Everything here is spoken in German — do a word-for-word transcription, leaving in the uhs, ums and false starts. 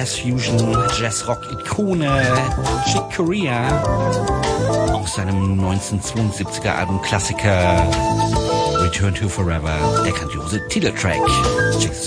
Jazz-Fusion, Jazz-Rock-Ikone Chick Corea aus seinem neunzehnhundertzweiundsiebziger Album Klassiker Return to Forever, der grandiose Titeltrack.